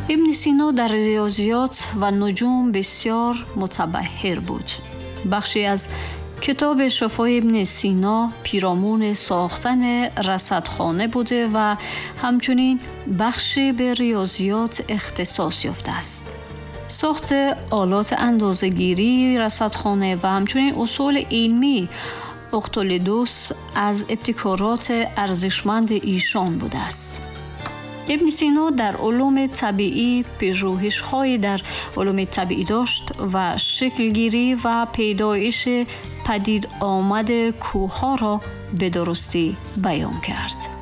ابن سینا در ریاضیات و نجوم بسیار متبحر بود. بخشی از کتاب شفای ابن سینا پیرامون ساختن رصدخانه بوده و همچنین بخشی به ریاضیات اختصاص یافته است. ساخت آلات اندازه‌گیری رصدخانه و همچنین اصول علمی اقلیدوس از ابتکارات ارزشمند ایشان بوده است. ابن سینا در علوم طبیعی پژوهش‌هایی در علوم طبیعی داشت و شکلگیری و پیدایش پدید آمد کوه‌ها را به درستی بیان کرد.